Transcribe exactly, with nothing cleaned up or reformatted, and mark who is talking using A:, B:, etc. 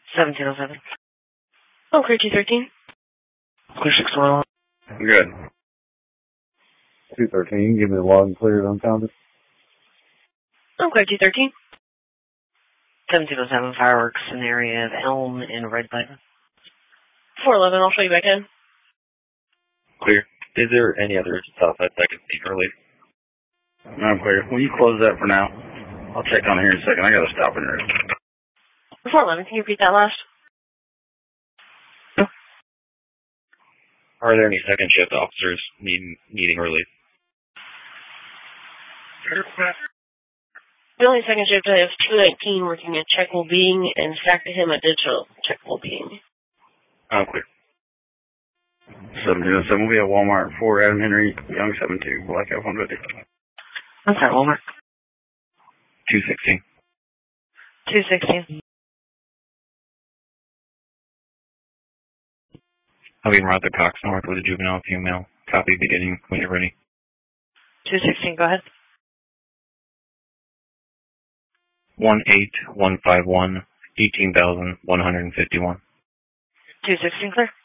A: seventeen oh seven. Oh, clear two thirteen. Clear six one.
B: Good.
C: two thirteen, give me the log and clear it uncounted.
A: Oh, clear two thirteen. seventeen oh seven, fireworks in the area of Elm and Red Button. four eleven, I'll show you back in.
B: Clear. Is there any other stuff that I can see early? No, I'm clear. Will you close that for now? I'll check on here in a second. I gotta stop in here.
A: four eleven, can you repeat that last?
B: Are there any second shift officers need, needing relief?
A: The only second shift I have two nineteen working at Check Wellbeing and stacked to him at Digital Check Wellbeing.
B: I'm clear. seventeen oh seven, we have Walmart, four Adam Henry, Young seven two, Black F one fifty.
A: I'm sorry, Walmart.
B: two sixteen.
A: two sixteen.
B: I'll be Martha Cox North with a juvenile female. Copy beginning when you're ready.
A: two sixteen, go ahead.
B: one eight one five one, eighteen thousand one hundred fifty-one.
A: two sixteen, clear.